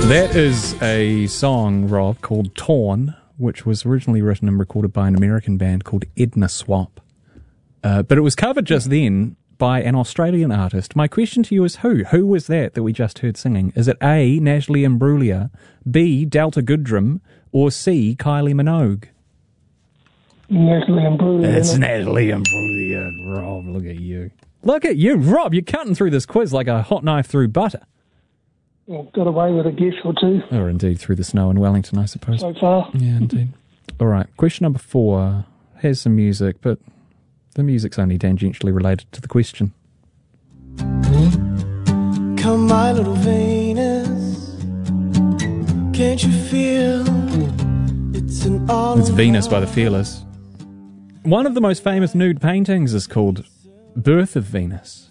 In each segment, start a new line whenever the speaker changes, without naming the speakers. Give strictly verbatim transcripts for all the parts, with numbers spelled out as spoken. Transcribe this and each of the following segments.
That is a song, Rob, called Torn, which was originally written and recorded by an American band called Edna Swap. Uh, but it was covered just then by an Australian artist. My question to you is who? Who was that that we just heard singing? Is it A, Natalie Imbruglia, B, Delta Goodrem, or C, Kylie Minogue?
Natalie Imbruglia.
It's Natalie Imbruglia. Rob, look at you. Look at you, Rob. You're cutting through this quiz like a hot knife through butter.
Well, got away with a guess or two.
Or indeed through the snow in Wellington, I suppose.
So far.
Yeah, indeed. All right, question number four has some music, but the music's only tangentially related to the question.
Come, my little Venus, can't you feel it's an all
It's Venus by the Fearless. One of the most famous nude paintings is called Birth of Venus.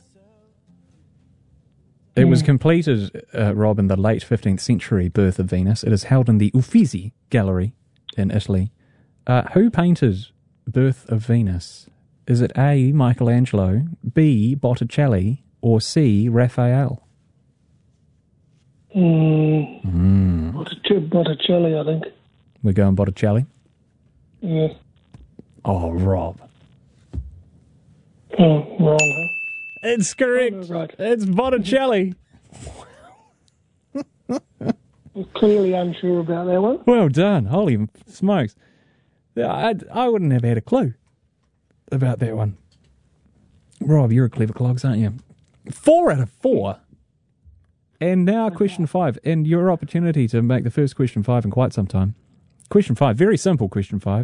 It was completed, uh, Rob, in the late fifteenth century, Birth of Venus. It is held in the Uffizi Gallery in Italy. Uh, who painted Birth of Venus? Is it A, Michelangelo, B, Botticelli, or C, Raphael?
Mm.
Mm.
Bottic- Botticelli, I think.
We're going Botticelli?
Yeah.
Oh, Rob.
Oh, wrong, huh?
It's correct.
Oh, right.
It's Botticelli.
I'm clearly unsure about that one.
Well done. Holy smokes. I, I wouldn't have had a clue about that one. Rob, you're a clever clogs, aren't you? Four out of four. And now question five. And your opportunity to make the first question five in quite some time. Question five. Very simple question five.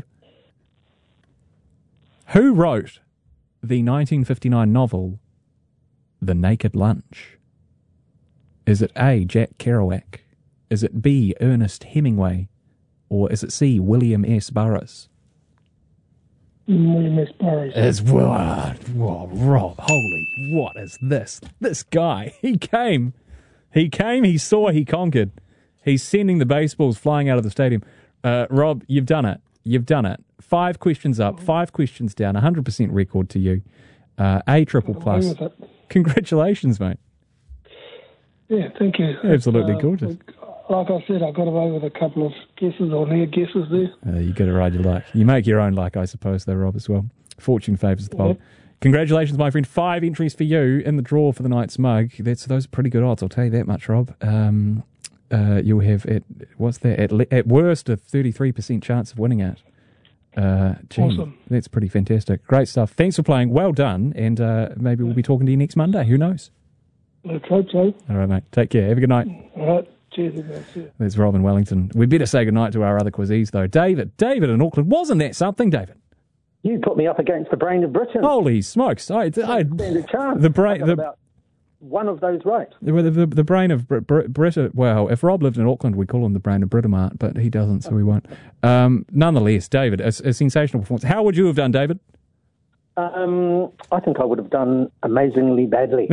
Who wrote the nineteen fifty-nine novel The Naked Lunch? Is it A, Jack Kerouac? Is it B, Ernest Hemingway? Or is it C, William S. Burroughs?
William S. Burroughs.
It's, whoa, whoa, Rob, holy, what is this? This guy, he came. He came, he saw, he conquered. He's sending the baseballs flying out of the stadium. Uh, Rob, you've done it. You've done it. Five questions up, five questions down, one hundred percent record to you. Uh, A triple plus. Congratulations, mate.
Yeah, thank you.
Absolutely
Uh,
gorgeous.
Like I said, I got away with a couple of guesses or near guesses there.
Uh, you get it right, you like. You make your own luck, I suppose, though, Rob, as well. Fortune favours the bold.
Yep.
Congratulations, my friend. Five entries for you in the draw for the night's mug. That's Those are pretty good odds, I'll tell you that much, Rob. Um, uh, you'll have, at what's that, at, le- at worst, a thirty-three percent chance of winning it. Uh, gee,
Awesome.
That's pretty fantastic. Great stuff. Thanks for playing. Well done. And uh, maybe we'll be talking to you next Monday. Who knows?
Let's hope so.
All right, mate. Take care. Have a good night.
All right. Cheers, everyone. See you.
There's Rob in Wellington. We better say goodnight to our other quizzes, though. David. David in Auckland. Wasn't that something, David?
You put me up against the brain of Britain.
Holy smokes. I, I,
Stand a chance.
the brain...
I got
The,
about one of those right.
the, the, the brain of Br- Br- Britta... Well, if Rob lived in Auckland, we'd call him the brain of Britomart, but he doesn't, so we won't. Um, nonetheless, David, a, a sensational performance. How would you have done, David?
Um, I think I would have done amazingly badly.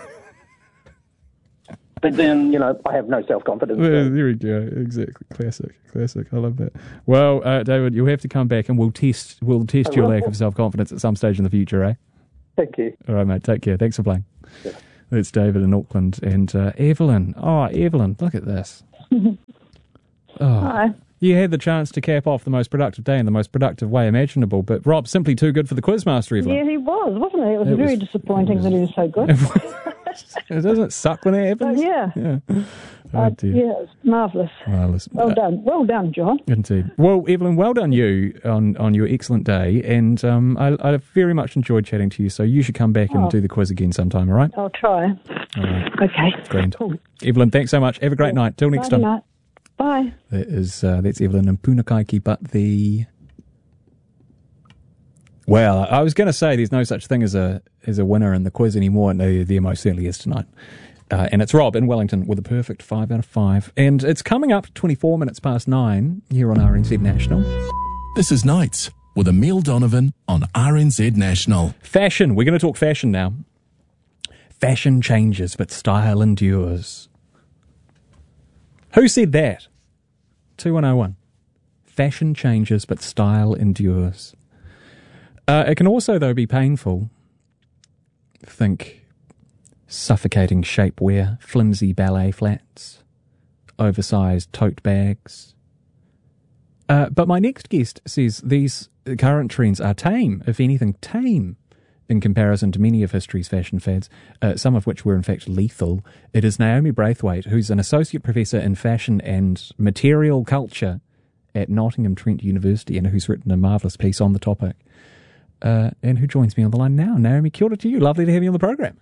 But then, you know, I have no self-confidence.
There,
So.
there we go. Exactly. Classic. Classic. I love that. Well, uh, David, you'll have to come back and we'll test we'll test
I
your
will.
lack of self-confidence at some stage in the future, eh?
Thank you.
All right, mate. Take care. Thanks for playing.
Yeah.
That's David in Auckland. And uh, Evelyn. Oh, Evelyn, look at this. Oh,
Hi.
you had the chance to cap off the most productive day in the most productive way imaginable, but Rob, simply too good for the Quizmaster, Evelyn.
Yeah, he was, wasn't he? It was
It
very
was-
disappointing
it was-
that he was so good.
It doesn't suck when it
But
happens.
yeah,
Yeah. Oh,
uh,
dear.
yeah, it's marvellous.
Marvellous.
Well
Uh,
done. Well done, John.
Indeed. Well, Evelyn, well done you on, on your excellent day, and um, I, I very much enjoyed chatting to you, so you should come back and
Oh.
do the quiz again sometime, all right?
I'll try.
All right.
Okay.
Grand.
Cool.
Evelyn, thanks so much. Have a great night. Till next
Nighty
time.
night. Bye.
That is, uh, that's Evelyn and Punakaiki, but the... Well, I was going to say there's no such thing as a as a winner in the quiz anymore, and there, there most certainly is tonight. Uh, and it's Rob in Wellington with a perfect five out of five. And it's coming up twenty-four minutes past nine here on R N Z National.
This is Nights with Emile Donovan on R N Z National.
Fashion. We're going to talk fashion now. Fashion changes, but style endures. Who said that? two one oh one. Fashion changes, but style endures. Uh, it can also, though, be painful. Think suffocating shapewear, flimsy ballet flats, oversized tote bags. Uh, but my next guest says these current trends are tame, if anything, tame, in comparison to many of history's fashion fads, uh, some of which were in fact lethal. It is Naomi Braithwaite, who's an associate professor in fashion and material culture at Nottingham Trent University, and who's written a marvellous piece on the topic, uh, and who joins me on the line now. Naomi, kia ora to you. Lovely to have you on the program.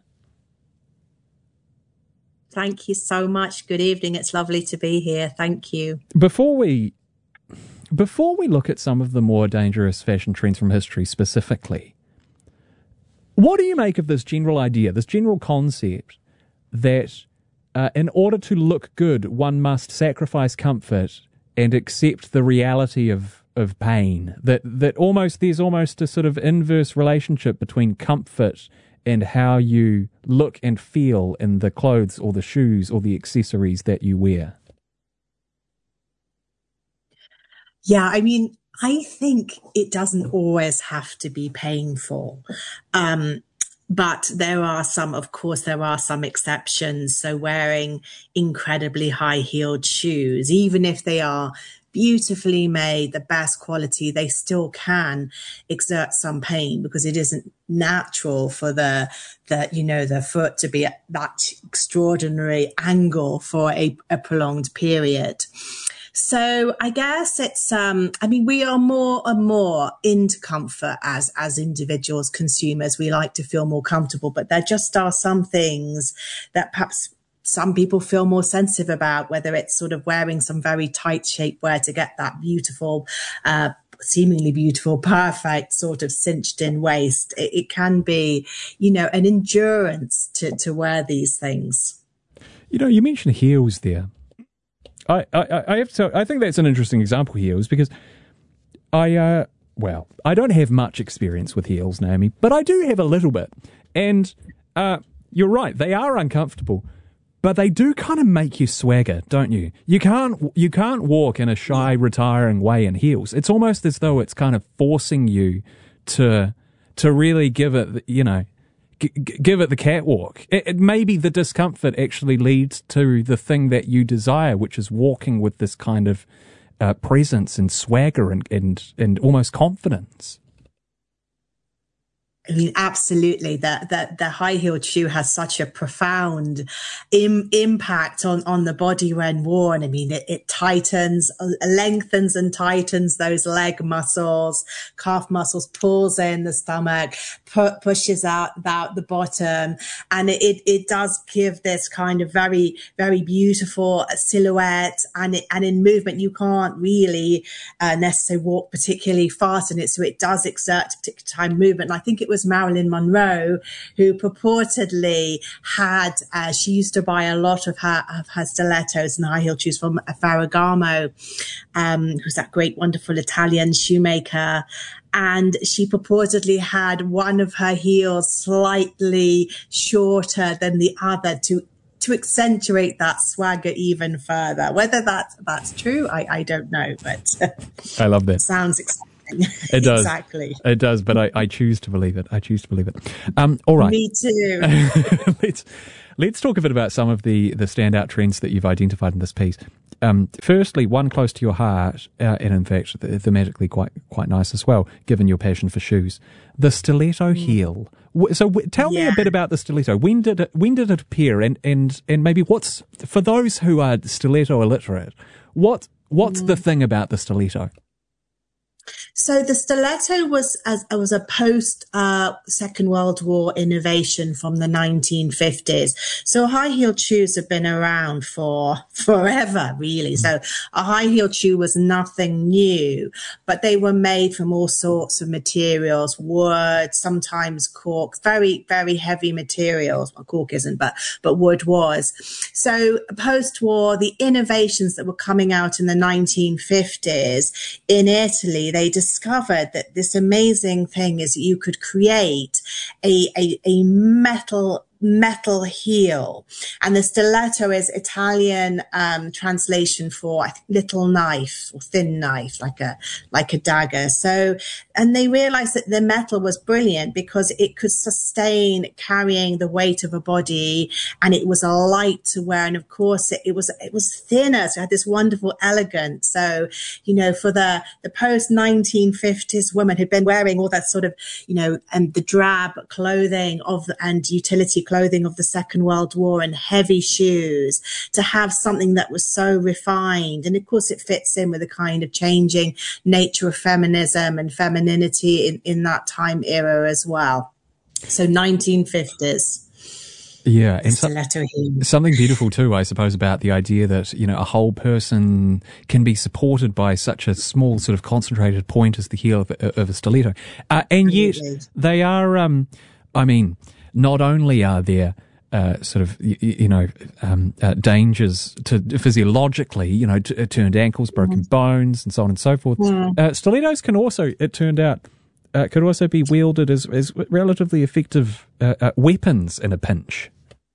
Thank you so much. Good evening. It's lovely to be here. Thank you.
Before we before we look at some of the more dangerous fashion trends from history specifically, what do you make of this general idea, this general concept that uh, in order to look good, one must sacrifice comfort and accept the reality of, of pain? That that almost there's almost a sort of inverse relationship between comfort and how you look and feel in the clothes or the shoes or the accessories that you wear.
Yeah, I mean, I think it doesn't always have to be painful. Um, but there are some, of course, there are some exceptions. So wearing incredibly high-heeled shoes, even if they are beautifully made, the best quality, they still can exert some pain because it isn't natural for the, the you know, the foot to be at that extraordinary angle for a, a prolonged period. So I guess it's, um, I mean, we are more and more into comfort as, as individuals, consumers. We like to feel more comfortable, but there just are some things that perhaps some people feel more sensitive about, whether it's sort of wearing some very tight shapewear to get that beautiful, uh, seemingly beautiful, perfect sort of cinched in waist. It, it can be, you know, an endurance to, to wear these things.
You know, you mentioned heels there. I, I, I have to, I think that's an interesting example, heels, because I, uh, well, I don't have much experience with heels, Naomi, but I do have a little bit. And uh, you're right, they are uncomfortable, but they do kind of make you swagger, don't you? You can't, you can't walk in a shy, retiring way in heels. It's almost as though it's kind of forcing you to, to really give it, you know, G- give it the catwalk. It, it maybe the discomfort actually leads to the thing that you desire, which is walking with this kind of uh, presence and swagger and, and, and almost confidence.
I mean, absolutely. The, the, the high-heeled shoe has such a profound im- impact on, on the body when worn. I mean, it, it tightens, uh, lengthens and tightens those leg muscles, calf muscles, pulls in the stomach, pu- pushes out, out the bottom. And it, it, it does give this kind of very, very beautiful silhouette. And it, and in movement, you can't really uh, necessarily walk particularly fast in it. So it does exert particular time movement. And I think it was Marilyn Monroe, who purportedly had, uh, she used to buy a lot of her, of her stilettos and high heel shoes from Ferragamo, um, who's that great, wonderful Italian shoemaker. And she purportedly had one of her heels slightly shorter than the other to to accentuate that swagger even further. Whether that, that's true, I, I don't know, but
I love that.
Sounds exciting.
It does.
Exactly.
It does, but I, I choose to believe it. I choose to believe it. Um, all right.
Me too.
let's let's talk a bit about some of the, the standout trends that you've identified in this piece. Um, firstly, one close to your heart, uh, and in fact thematically quite quite nice as well, given your passion for shoes. The stiletto mm. heel. So w- tell yeah. me a bit about the stiletto. When did it, when did it appear, and, and, and maybe what's, for those who are stiletto illiterate, what what's mm. the thing about the stiletto?
So the stiletto was as was a post uh, Second World War innovation from the nineteen fifties. So high-heeled shoes have been around for forever, really. So a high-heeled shoe was nothing new, but they were made from all sorts of materials, wood, sometimes cork, very, very heavy materials. Well, cork isn't, but but wood was. So post-war, the innovations that were coming out in the nineteen fifties in Italy, they discovered that this amazing thing is that you could create a, a, a metal metal heel. And the stiletto is Italian um, translation for I think, little knife or thin knife, like a like a dagger. So, and they realized that the metal was brilliant because it could sustain carrying the weight of a body, and it was a light to wear. And of course, it, it was it was thinner, so it had this wonderful elegance. So, you know, for the the post nineteen fifties woman who'd been wearing all that sort of, you know, and the drab clothing of the, and utility clothing of the Second World War and heavy shoes, to have something that was so refined. And of course it fits in with the kind of changing nature of feminism and femininity in, in that time era as well. So nineteen fifties.
Yeah, and so,
heel.
Something beautiful too, I suppose, about the idea that, you know, a whole person can be supported by such a small sort of concentrated point as the heel of, of a stiletto. Uh, and yet they are, um, I mean, not only are there uh, sort of, you, you know, um, uh, dangers to physiologically, you know, t- turned ankles, broken mm. bones, and so on and so forth. Mm. Uh, stilettos can also, it turned out, uh, could also be wielded as, as relatively effective uh, uh, weapons in a pinch.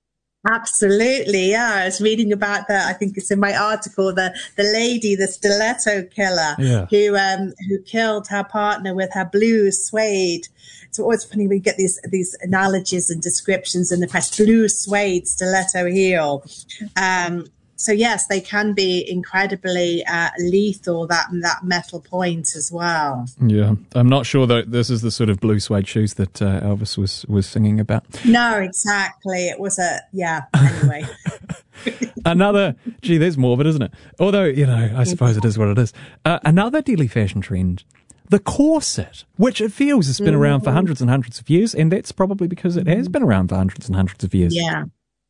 Absolutely, yeah. I was reading about that. I think it's in my article. The the lady, the stiletto killer,
yeah.
who um who killed her partner with her blue suede. It's always funny when you get these these analogies and descriptions in the press. Blue suede stiletto heel. Um. So yes, they can be incredibly uh, lethal, that that metal point as well.
Yeah, I'm not sure that this is the sort of blue suede shoes that uh, Elvis was, was singing about.
No, exactly. It was a, yeah, anyway.
Another, gee, there's more of it, isn't it? Although, you know, I suppose it is what it is. Uh, another deadly fashion trend, the corset, which it feels has been mm-hmm. around for hundreds and hundreds of years, and that's probably because it has been around for hundreds and hundreds of years.
Yeah.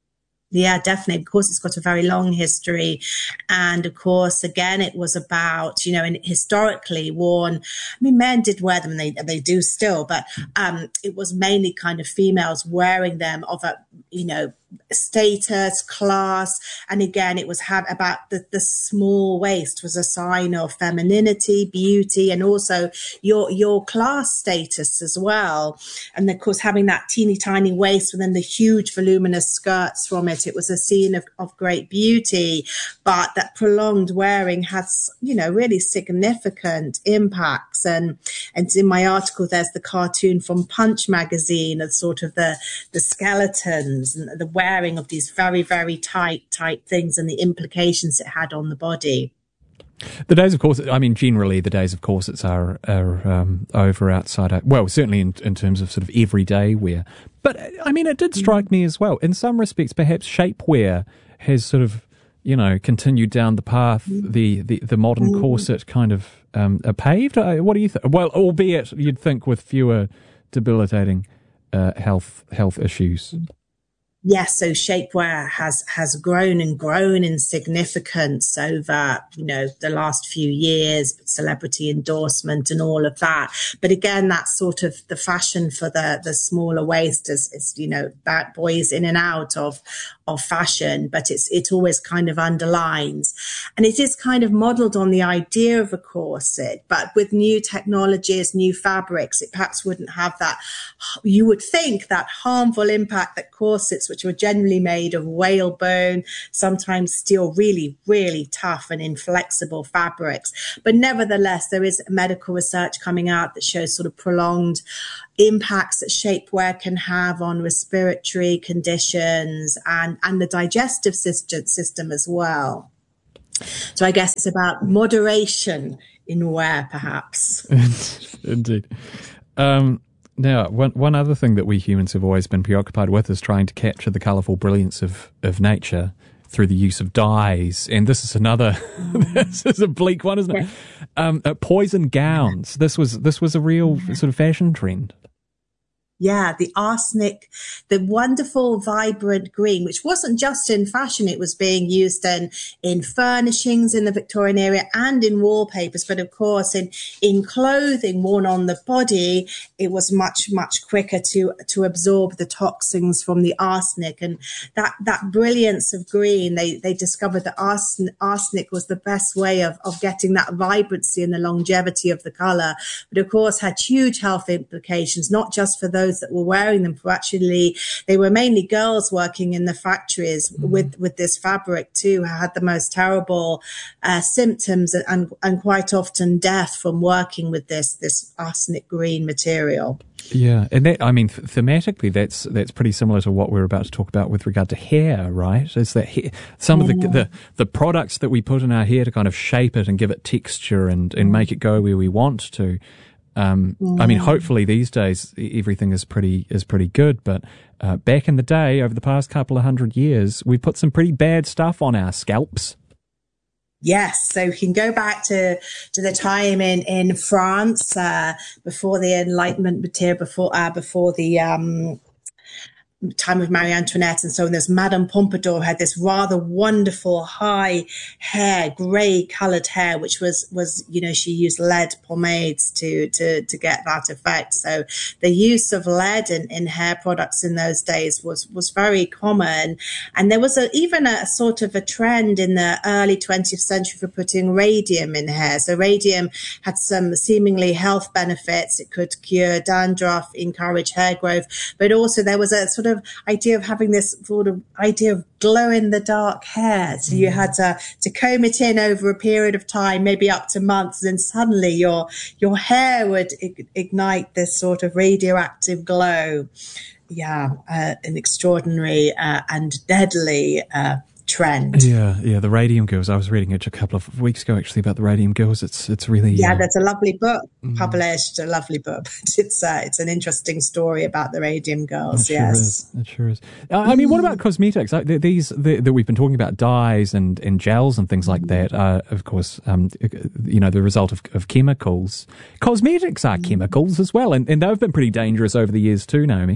Yeah, definitely. Of course, it's got a very long history. And of course, again, it was about, you know, and historically worn. I mean, men did wear them, they they do still, but um, it was mainly kind of females wearing them of a, you know, status, class. And again, it was have about the, the small waist was a sign of femininity, beauty, and also your, your class status as well. And of course, having that teeny tiny waist within the huge voluminous skirts from it, it was a scene of, of great beauty, but that prolonged wearing has, you know, really significant impacts. And, and in my article, there's the cartoon from Punch magazine of sort of the, the skeletons and the wearing of these very, very tight, tight things and the implications it had on the body.
The days of corsets, I mean, generally the days of corsets are, are um, over outside, well, certainly in, in terms of sort of everyday wear. But, I mean, it did strike me as well. In some respects, perhaps shapewear has sort of, you know, continued down the path the, the, the modern corset kind of um, paved. What do you think? Well, albeit you'd think with fewer debilitating uh, health health issues.
Yes, so shapewear has has grown and grown in significance over, you know, the last few years, celebrity endorsement and all of that. But again, that's sort of the fashion for the the smaller waist is, is you know, bad boys in and out of of fashion, but it's it always kind of underlines. And it is kind of modeled on the idea of a corset, but with new technologies, new fabrics, it perhaps wouldn't have that, you would think, that harmful impact that corsets, which were generally made of whalebone, sometimes steel, really, really tough and inflexible fabrics. But nevertheless, there is medical research coming out that shows sort of prolonged impacts that shapewear can have on respiratory conditions and, and the digestive system, system as well. So I guess it's about moderation in wear, perhaps.
Indeed. Um, Now, one one other thing that we humans have always been preoccupied with is trying to capture the colourful brilliance of, of nature through the use of dyes. And this is another, this is a bleak one, isn't it? Um, uh, poison gowns. This was this was a real sort of fashion trend.
Yeah, the arsenic, the wonderful, vibrant green, which wasn't just in fashion. It was being used in, in furnishings in the Victorian era and in wallpapers. But of course, in, in clothing worn on the body, it was much, much quicker to, to absorb the toxins from the arsenic. And that, that brilliance of green, they, they discovered that arsenic, arsenic was the best way of, of getting that vibrancy and the longevity of the color. But of course, had huge health implications, not just for those those that were wearing them were actually, they were mainly girls working in the factories mm. with, with this fabric too, who had the most terrible uh, symptoms and, and quite often death from working with this, this arsenic green material.
Yeah, and that, I mean, th- thematically, that's that's pretty similar to what we're about to talk about with regard to hair, right? Is that hair, some of the, the the products that we put in our hair to kind of shape it and give it texture and, and make it go where we want to. Um, I mean, hopefully these days everything is pretty is pretty good, but uh, back in the day, over the past couple of hundred years, we put some pretty bad stuff on our scalps.
Yes, so we can go back to, to the time in, in France, uh, before the Enlightenment material, before, uh, before the, um, time of Marie Antoinette and so on. There's Madame Pompadour had this rather wonderful high hair, grey coloured hair, which was, was, you know, she used lead pomades to, to, to get that effect. So the use of lead in, in hair products in those days was, was very common. And there was a, even a sort of a trend in the early twentieth century for putting radium in hair. So radium had some seemingly health benefits. It could cure dandruff, encourage hair growth, but also there was a sort of idea of having this sort of idea of glow in the dark hair. So you had to, to comb it in over a period of time, maybe up to months, and suddenly your, your hair would ignite this sort of radioactive glow. Yeah, uh, an extraordinary uh, and deadly uh, trend.
Yeah, yeah, the Radium Girls. I was reading it a couple of weeks ago, actually, about the Radium Girls. It's it's really
yeah.
Uh,
There's a lovely book
mm.
published. A lovely book. It's uh, it's an interesting story about the Radium Girls.
It
yes,
sure is. It sure is. Uh, I mean, what about cosmetics? Like, these the, that we've been talking about, dyes and, and gels and things like that. Are, of course, um, you know, the result of, of chemicals. Cosmetics are chemicals as well, and, and they've been pretty dangerous over the years too, Naomi.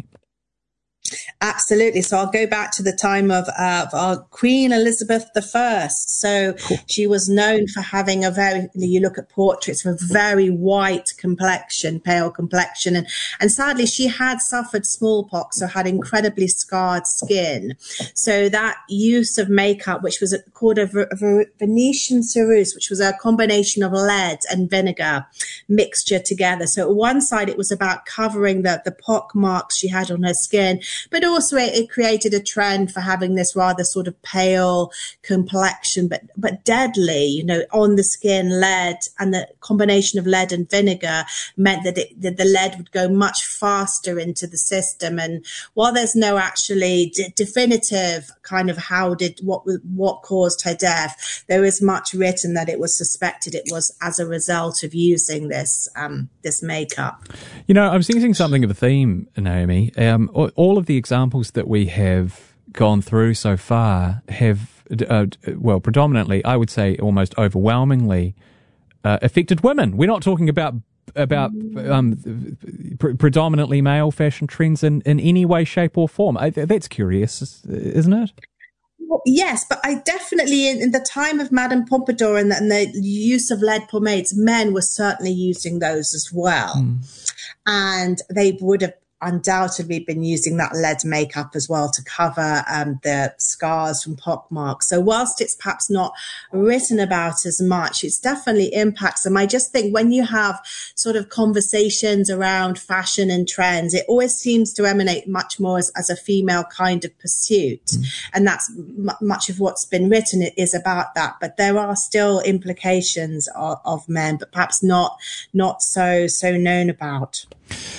Absolutely. So I'll go back to the time of, uh, of our Queen Elizabeth the First. So cool. She was known for having a very, you look at portraits of a very white complexion, pale complexion. And, and sadly, she had suffered smallpox or had incredibly scarred skin. So that use of makeup, which was called a, a Venetian ceruse, which was a combination of lead and vinegar mixture together. So at one side, it was about covering the, the pock marks she had on her skin, but also it, it created a trend for having this rather sort of pale complexion, but, but deadly, you know, on the skin. Lead and the combination of lead and vinegar meant that, it, that the lead would go much faster into the system. And while there's no actually d- definitive kind of how did, what, what caused her death, there is much written that it was suspected it was as a result of using this, um, this makeup.
You know, I'm sensing something of a theme, Naomi. Um, all of the examples that we have gone through so far have, uh, well, predominantly, I would say almost overwhelmingly, uh, affected women. We're not talking about about um, pre- predominantly male fashion trends in, in any way, shape or form. I, that's curious, isn't it?
Well, yes, but I definitely, in, in the time of Madame Pompadour and the, and the use of lead pomades, men were certainly using those as well. Mm. And they would have undoubtedly been using that lead makeup as well to cover um, the scars from pockmarks. So whilst it's perhaps not written about as much, it's definitely impacts them. I just think when you have sort of conversations around fashion and trends, it always seems to emanate much more as, as a female kind of pursuit. Mm. And that's m- much of what's been written is about that. But there are still implications of, of men, but perhaps not, not so, so known about.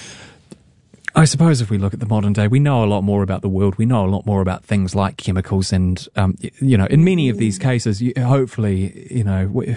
I suppose if we look at the modern day, we know a lot more about the world. We know a lot more about things like chemicals and, um, you know, in many of these cases, hopefully, you know,